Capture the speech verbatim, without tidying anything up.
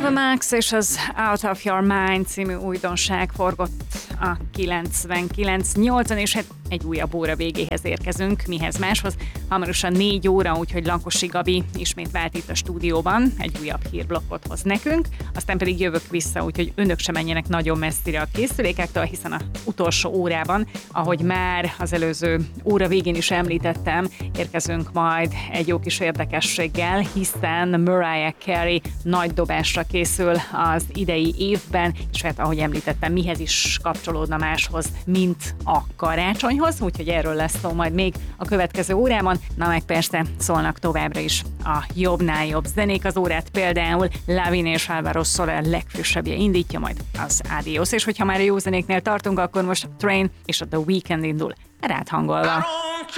Ava Max és az Out of Your Mind című újdonság forgott a kilencvenkilenc nyolcon, és hát egy újabb óra végéhez érkezünk, mihez máshoz. Hamarosan négy óra, úgyhogy Lankosi Gabi ismét vált itt a stúdióban, egy újabb hírblokkot hoz nekünk, aztán pedig jövök vissza, úgyhogy önök sem menjenek nagyon messzire a készülékektől, hiszen az utolsó órában, ahogy már az előző óra végén is említettem, érkezünk majd egy jó kis érdekességgel, hiszen Mariah Carey nagy dobásra készül az idei évben, és hát ahogy említettem, mihez is kapcsolódna máshoz, mint a karácsonyhoz, úgyhogy erről lesz szó majd még a következő órában. Na meg persze szólnak továbbra is a jobbnál jobb zenék, az órát például Lavin és Alvaro Soler legfrissebb indítja majd az Adios, és hogyha már a jó zenéknél tartunk, akkor most Train és a The Weeknd indul rád hangolva.